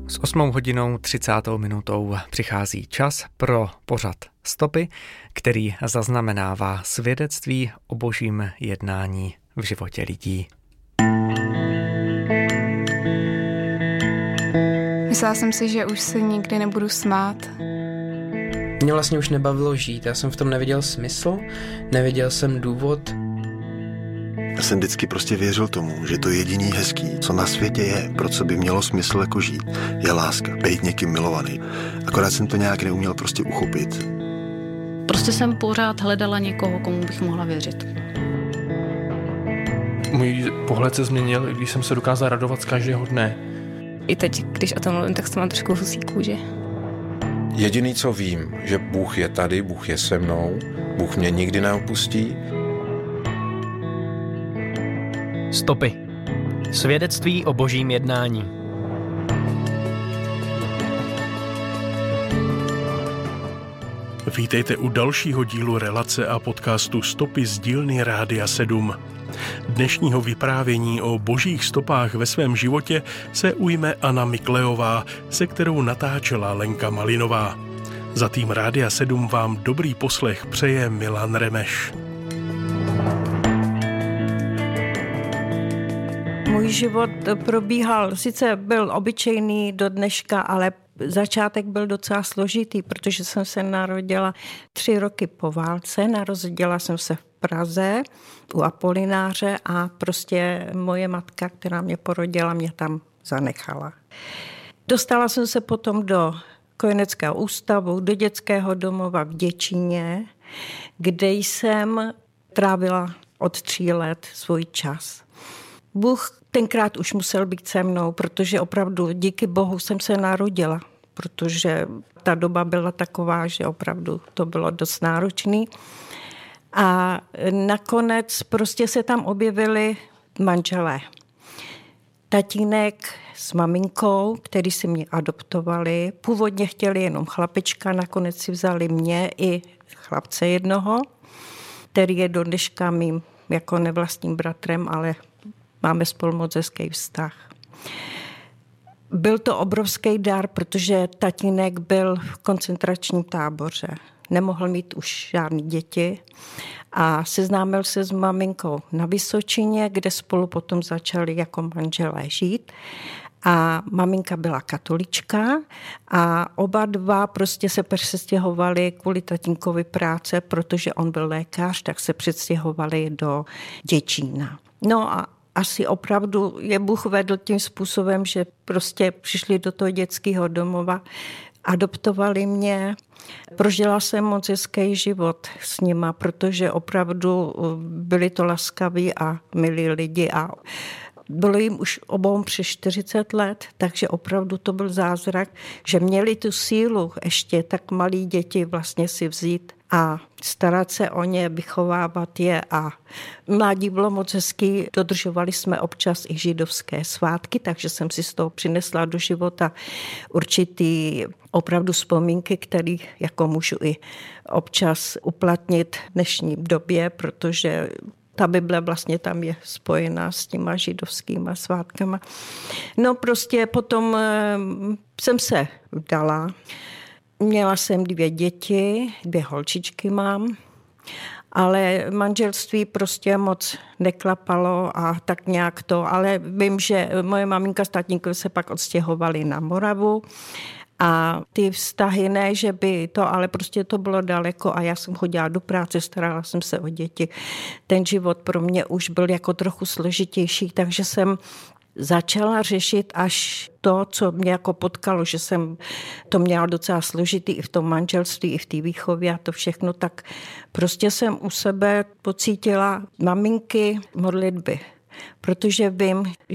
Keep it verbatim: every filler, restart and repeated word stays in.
S osmou hodinou třicátou minutou přichází čas pro pořad Stopy, který zaznamenává svědectví o božím jednání v životě lidí. Myslela jsem si, že už se nikdy nebudu smát. Mě vlastně už nebavilo žít, já jsem v tom neviděl smysl, neviděl jsem důvod. Já jsem vždycky prostě věřil tomu, že to jediný hezký, co na světě je, pro co by mělo smysl jako žít, je láska, být někým milovaný. Akorát jsem to nějak neuměl prostě uchopit. Prostě jsem pořád hledala někoho, komu bych mohla věřit. Můj pohled se změnil, i když jsem se dokázal radovat z každého dne. I teď, když o tom mluvím, tak to mám trošku husí kůži. Jediný, co vím, že Bůh je tady, Bůh je se mnou, Bůh mě nikdy neopustí. Stopy. Svědectví o božím jednání. Vítejte u dalšího dílu relace a podcastu Stopy z dílny Rádia sedm. Dnešního vyprávění o božích stopách ve svém životě se ujme Anna Mikleová, se kterou natáčela Lenka Malinová. Za tým Rádia sedm vám dobrý poslech přeje Milan Remeš. Můj život probíhal, sice byl obyčejný do dneška, ale začátek byl docela složitý, protože jsem se narodila tři roky po válce. Narodila jsem se v Praze u Apolináře a prostě moje matka, která mě porodila, mě tam zanechala. Dostala jsem se potom do kojeneckého ústavu, do dětského domova v Děčíně, kde jsem trávila od tří let svůj čas. Bůh tenkrát už musel být se mnou, protože opravdu díky Bohu jsem se narodila, protože ta doba byla taková, že opravdu to bylo dost náročný. A nakonec prostě se tam objevili manželé. Tatínek s maminkou, který si mě adoptovali. Původně chtěli jenom chlapečka, nakonec si vzali mě i chlapce jednoho, který je do dneška mým jako nevlastním bratrem, ale máme spolu moc hezký vztah. Byl to obrovský dar, protože tatínek byl v koncentračním táboře. Nemohl mít už žádný děti a seznámil se s maminkou na Vysočině, kde spolu potom začali jako manželé žít. A maminka byla katolička a oba dva prostě se přestěhovali kvůli tatínkovi práce, protože on byl lékař, tak se přestěhovali do Děčína. No a asi opravdu je Bůh vedl tím způsobem, že prostě přišli do toho dětského domova, adoptovali mě. Prožila jsem moc hezký život s nima, protože opravdu byli to laskaví a milí lidi a bylo jim už obou přes čtyřicet let, takže opravdu to byl zázrak, že měli tu sílu ještě tak malí děti vlastně si vzít a starat se o ně, vychovávat je a mládí bylo moc hezký. Dodržovali jsme občas i židovské svátky, takže jsem si z toho přinesla do života určitý opravdu vzpomínky, které jako můžu i občas uplatnit v dnešní době, protože ta Bible vlastně tam je spojená s těma židovskýma svátkama. No prostě potom jsem se vdala. Měla jsem dvě děti, dvě holčičky mám, ale manželství prostě moc neklapalo a tak nějak to, ale vím, že moje maminka s tatínkem se pak odstěhovali na Moravu a ty vztahy ne, že by to, ale prostě to bylo daleko a já jsem chodila do práce, starala jsem se o děti. Ten život pro mě už byl jako trochu složitější, takže jsem začala řešit až to, co mě jako potkalo, že jsem to měla docela složitý i v tom manželství, i v té výchově a to všechno, tak prostě jsem u sebe pocítila maminky modlitby. Protože vím,